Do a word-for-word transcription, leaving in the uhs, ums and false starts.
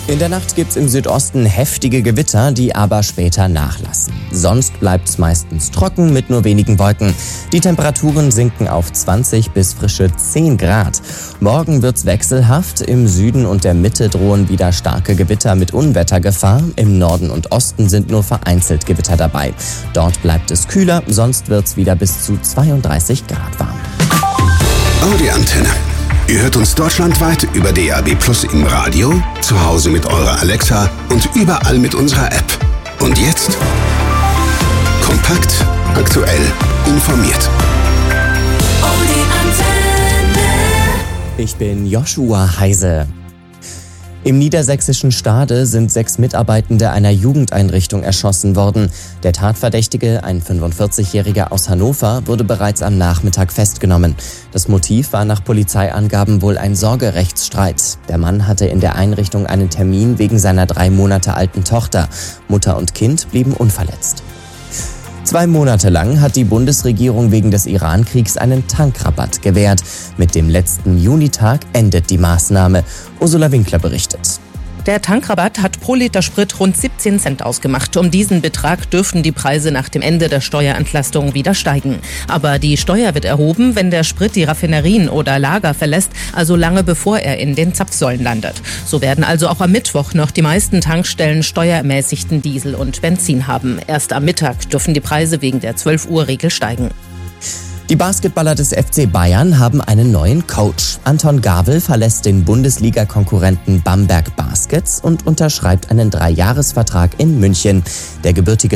In der Nacht gibt's im Südosten heftige Gewitter, die aber später nachlassen. Sonst bleibt's meistens trocken mit nur wenigen Wolken. Die Temperaturen sinken auf zwanzig bis frische zehn Grad. Morgen wird's wechselhaft. Im Süden und der Mitte drohen wieder starke Gewitter mit Unwettergefahr. Im Norden und Osten sind nur vereinzelt Gewitter dabei. Dort bleibt es kühler, sonst wird's wieder bis zu zweiunddreißig Grad warm. Audi Antenne. Ihr hört uns deutschlandweit über D A B Plus im Radio, zu Hause mit eurer Alexa und überall mit unserer App. Und jetzt kompakt, aktuell, informiert. Audi Antenne. Ich bin Joshua Heise. Im niedersächsischen Stade sind sechs Mitarbeitende einer Jugendeinrichtung erschossen worden. Der Tatverdächtige, ein fünfundvierzigjähriger aus Hannover, wurde bereits am Nachmittag festgenommen. Das Motiv war nach Polizeiangaben wohl ein Sorgerechtsstreit. Der Mann hatte in der Einrichtung einen Termin wegen seiner drei Monate alten Tochter. Mutter und Kind blieben unverletzt. Zwei Monate lang hat die Bundesregierung wegen des Iran-Kriegs einen Tankrabatt gewährt. Mit dem letzten Junitag endet die Maßnahme. Ursula Winkler berichtet. Der Tankrabatt hat pro Liter Sprit rund siebzehn Cent ausgemacht. Um diesen Betrag dürften die Preise nach dem Ende der Steuerentlastung wieder steigen. Aber die Steuer wird erhoben, wenn der Sprit die Raffinerien oder Lager verlässt, also lange bevor er in den Zapfsäulen landet. So werden also auch am Mittwoch noch die meisten Tankstellen steuerermäßigten Diesel und Benzin haben. Erst am Mittag dürfen die Preise wegen der zwölf Uhr Regel steigen. Die Basketballer des F C Bayern haben einen neuen Coach. Anton Gabel verlässt den Bundesliga-Konkurrenten Bamberg Baskets und unterschreibt einen Dreijahresvertrag in München. Der gebürtige